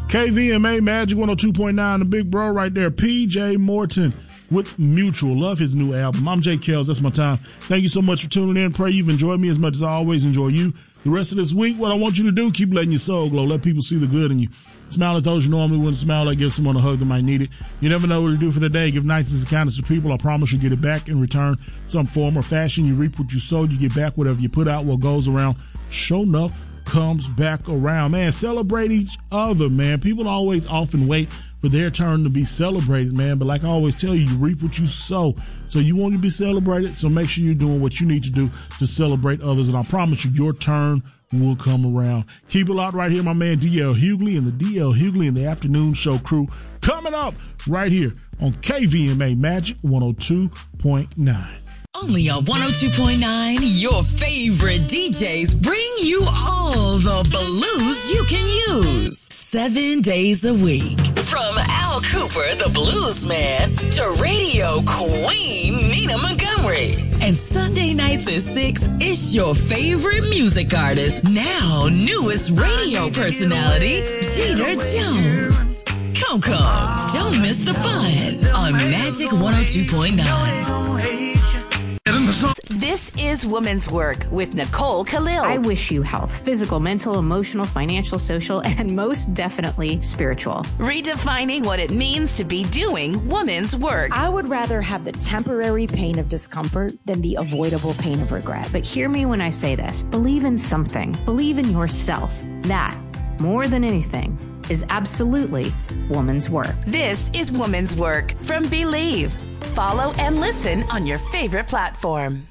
KVMA Magic 102.9, the big bro right there, PJ Morton with Mutual. Love his new album. I'm Jay Kells. That's my time. Thank you so much for tuning in. Pray you've enjoyed me as much as I always enjoy you. The rest of this week, what I want you to do, keep letting your soul glow. Let people see the good in you. Smile at those you normally wouldn't smile at. Give someone a hug that might need it. You never know what to do for the day. Give niceness and kindness to people. I promise you'll get it back in return. Some form or fashion. You reap what you sow. You get back whatever you put out. What goes around, sure enough, comes back around. Man, celebrate each other, man. People always often wait for their turn to be celebrated, man. But like I always tell you, you reap what you sow. So you want to be celebrated, so make sure you're doing what you need to do to celebrate others. And I promise you, your turn will come around. Keep it locked right here, my man D.L. Hughley and the D.L. Hughley and the Afternoon Show crew coming up right here on KVMA Magic 102.9. Only on 102.9, your favorite DJs bring you all the blues you can use. 7 days a week. From Al Cooper, the blues man, to radio queen Nina Montgomery. And Sunday nights at 6, it's your favorite music artist, now newest radio personality, Jeter Jones. Come, don't miss the fun on Magic 102.9. This is Woman's Work with Nicole Khalil. I wish you health, physical, mental, emotional, financial, social, and most definitely spiritual. Redefining what it means to be doing woman's work. I would rather have the temporary pain of discomfort than the avoidable pain of regret. But hear me when I say this. Believe in something. Believe in yourself. That, more than anything, is absolutely woman's work. This is Woman's Work from Believe. Follow and listen on your favorite platform.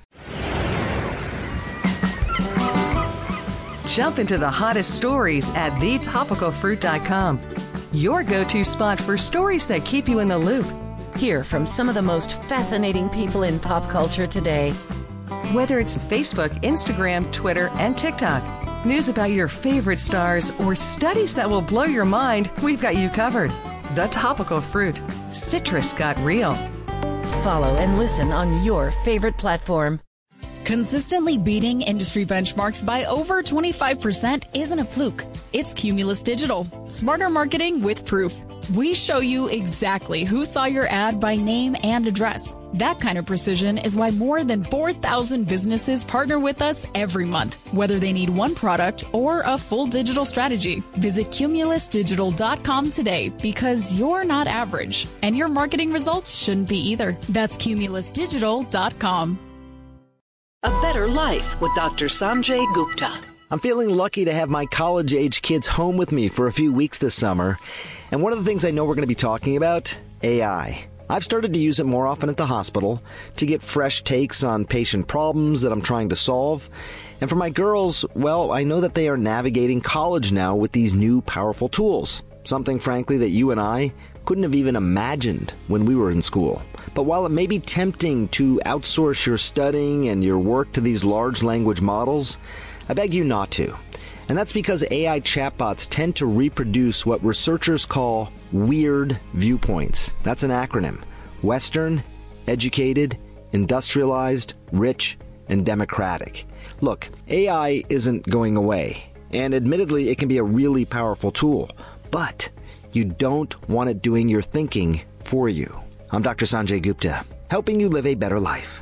Jump into the hottest stories at thetopicalfruit.com. Your go-to spot for stories that keep you in the loop. Hear from some of the most fascinating people in pop culture today. Whether it's Facebook, Instagram, Twitter, and TikTok, news about your favorite stars, or studies that will blow your mind, we've got you covered. The Topical Fruit. Citrus got real. Follow and listen on your favorite platform. Consistently beating industry benchmarks by over 25% isn't a fluke. It's Cumulus Digital. Smarter marketing with proof. We show you exactly who saw your ad by name and address. That kind of precision is why more than 4,000 businesses partner with us every month, whether they need one product or a full digital strategy. Visit cumulusdigital.com today because you're not average, and your marketing results shouldn't be either. That's cumulusdigital.com. A Better Life with Dr. Sanjay Gupta. I'm feeling lucky to have my college-age kids home with me for a few weeks this summer. And one of the things I know we're going to be talking about, AI. I've started to use it more often at the hospital to get fresh takes on patient problems that I'm trying to solve. And for my girls, well, I know that they are navigating college now with these new powerful tools. Something, frankly, that you and I couldn't have even imagined when we were in school. But while it may be tempting to outsource your studying and your work to these large language models, I beg you not to. And that's because AI chatbots tend to reproduce what researchers call weird viewpoints. That's an acronym. Western, educated, industrialized, rich, and democratic. Look, AI isn't going away. And admittedly, it can be a really powerful tool. But you don't want it doing your thinking for you. I'm Dr. Sanjay Gupta, helping you live a better life.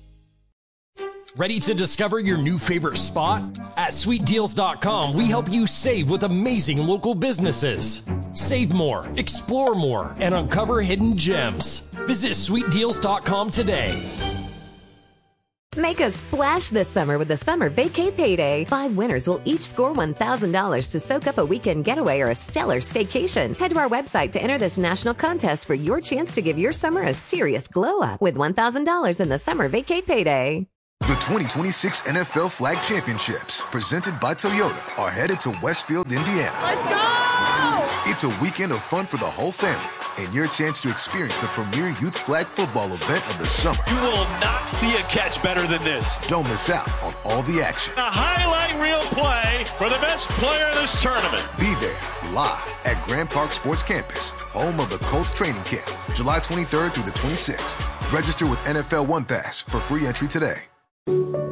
Ready to discover your new favorite spot? At sweetdeals.com, we help you save with amazing local businesses. Save more, explore more, and uncover hidden gems. Visit sweetdeals.com today. Make a splash this summer with the Summer Vacay Payday. 5 winners will each score $1,000 to soak up a weekend getaway or a stellar staycation. Head to our website to enter this national contest for your chance to give your summer a serious glow up with $1,000 in the Summer Vacay Payday. The 2026 NFL Flag Championships, presented by Toyota, are headed to Westfield, Indiana. Let's go! It's a weekend of fun for the whole family and your chance to experience the premier youth flag football event of the summer. You will not see a catch better than this. Don't miss out on all the action. A highlight reel play for the best player in this tournament. Be there live at Grand Park Sports Campus, home of the Colts training camp, July 23rd through the 26th. Register with NFL One Pass for free entry today.